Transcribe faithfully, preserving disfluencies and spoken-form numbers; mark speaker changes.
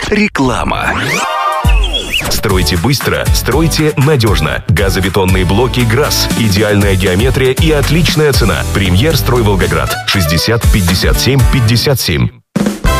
Speaker 1: Реклама.
Speaker 2: Стройте быстро, стройте надежно. Газобетонные блоки ГРАС. Идеальная геометрия и отличная цена. Премьер строй Волгоград. шестьдесят пятьдесят семь пятьдесят семь.